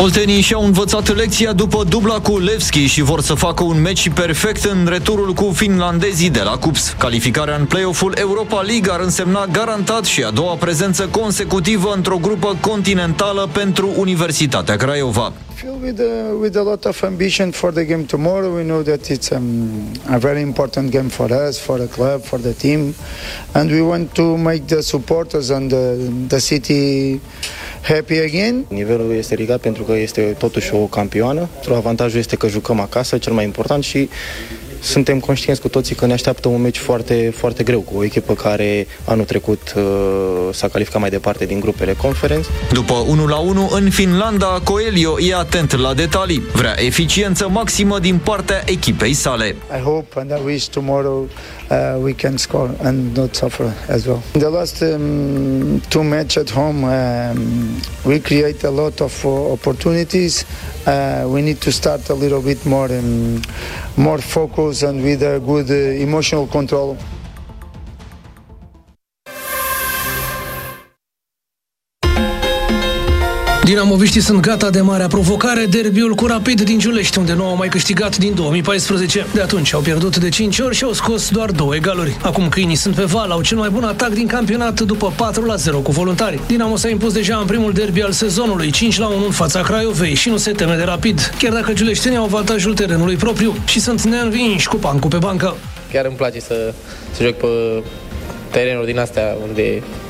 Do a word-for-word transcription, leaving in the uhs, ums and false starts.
Oltenii și-au învățat lecția după dubla cu Levski și vor să facă un meci perfect în returul cu finlandezii de la Cups. Calificarea în play-off-ul Europa League ar însemna garantat și a doua prezență consecutivă într-o grupă continentală pentru Universitatea Craiova. With a, with a lot of ambition for the game tomorrow. We know that it's um, a very important game for us, for the club, for the team, and we want to make the supporters and the, the city happy again. Nivelul este ridicat pentru că este totuși o campioană. Avantajul este că jucăm acasă, cel mai important, și suntem conștienți cu toții că ne așteaptă un meci foarte, foarte greu cu o echipă care anul trecut uh, s-a calificat mai departe din grupele Conference. După unu la unu în Finlanda, Coelho e atent la detalii. Vrea eficiență maximă din partea echipei sale. I hope and I wish tomorrow uh, we can score and not suffer as well. In the last um, two matches at home, um, we create a lot of uh, opportunities. Uh, we need to start a little bit more um, more focus and with a good uh, emotional control. Dinamoviștii sunt gata de marea provocare, derbiul cu Rapid din Giulești, unde nu au mai câștigat din două mii paisprezece. De atunci au pierdut de cinci ori și au scos doar două egaluri. Acum câinii sunt pe val, au cel mai bun atac din campionat după patru la zero cu Voluntari. Dinamo s-a impus deja în primul derby al sezonului, cinci la unu în fața Craiovei și nu se teme de Rapid, chiar dacă giuleștenii au avantajul terenului propriu și sunt neînvinși cu Pancu pe bancă. Chiar îmi place să, să joc pe terenuri din astea unde